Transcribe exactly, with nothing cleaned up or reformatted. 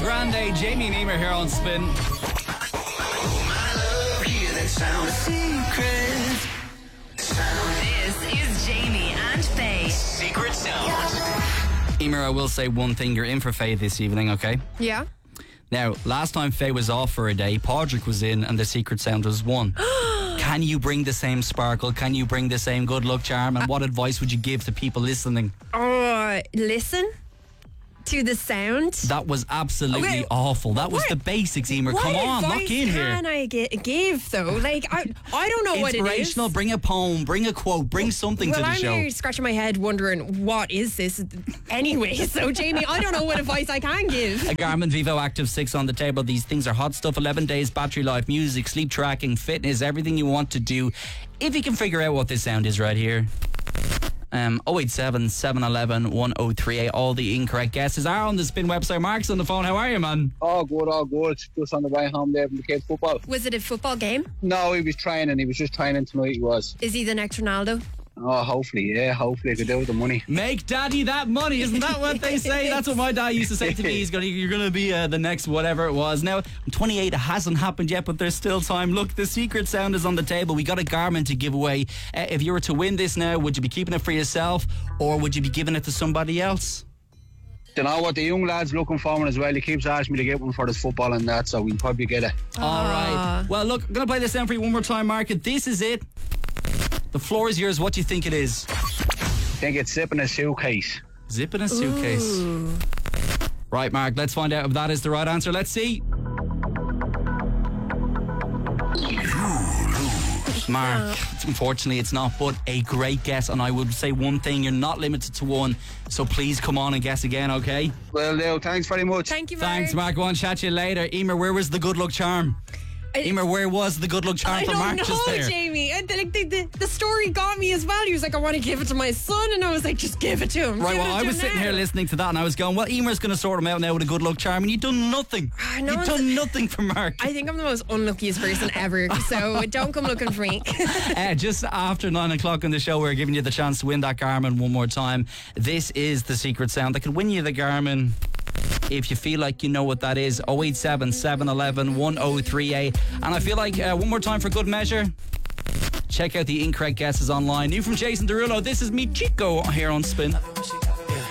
Grande, Jamie and Emer here on Spin. This is Jamie and Faye. Secret Sound. Emer, I will say one thing. You're in for Faye this evening, okay? Yeah. Now, last time Faye was off for a day, Padraig was in and the secret sound was one. Can you bring the same sparkle? Can you bring the same good luck charm? And what advice would you give to people listening? Oh, listen to the sound. That was absolutely Okay, awful. That was what- the basics, Emer. What Come on, advice lock in here. can I gi- give though? Like I, I don't know what it is. Inspirational, bring a poem, bring a quote, bring something Well, to the I'm show. here scratching my head wondering what is this anyway. So Jamie, I don't know what advice I can give. A Garmin Vivo Active six on the table. These things are hot stuff. eleven days battery life, music, sleep tracking, fitness, everything you want to do. If you can figure out what this sound is right here. Um, oh eight seven, seven one one, one oh three eight. All the incorrect guesses are on the Spin website. Mark's on the phone. How are you, man? Oh, good, all good. Just on the way home there from the kids' football. Was it a football game? No, he was training. He was just training tonight, he was. Is he the next Ronaldo? Oh, hopefully, yeah, hopefully I could do with the money. Make daddy that money. Isn't that what they say? That's what my dad used to say to me. He's gonna, you're going to be uh, the next whatever it was. Now, I'm twenty-eight. It hasn't happened yet, but there's still time. Look, the secret sound is on the table. We got a Garmin to give away. Uh, if you were to win this now, would you be keeping it for yourself or would you be giving it to somebody else? You know what, the young lad's looking for one as well. He keeps asking me to get one for his football and that, so we'll probably get it. All right. Well, look, I'm going to play this down for you one more time, Mark. This is it. The floor is yours. What do you think it is? I think it's zipping a suitcase. Zip in a suitcase. Ooh. Right, Mark, let's find out if that is the right answer. Let's see. Mark, unfortunately it's not, but a great guess, and I would say one thing, you're not limited to one, so please come on and guess again, okay? Well, Leo, thanks very much. Thank you, Mark. Thanks, Mark. Go on, chat you later. Emer, where was the good luck charm? I- Emer, where was the good luck charm I for don't Mark know, just there? Jamie. And, like, the, the, the story got me as well. He was like, I want to give it to my son. And I was like, just give it to him. Right, Give well, it I to was him sitting now. here listening to that and I was going, well, Emer's going to sort him out now with a good luck charm, and you've done nothing. Ah, no You've one's- done nothing for Mark. I think I'm the most unluckiest person ever. So don't come looking for me. Uh, just after nine o'clock on the show, we're giving you the chance to win that Garmin one more time. This is the secret sound that could win you the Garmin. If you feel like you know what that is, oh eight seven, seven one one, one oh three eight. And I feel like uh, one more time for good measure, check out the incorrect guesses online. New from Jason Derulo, this is me Chico here on Spin.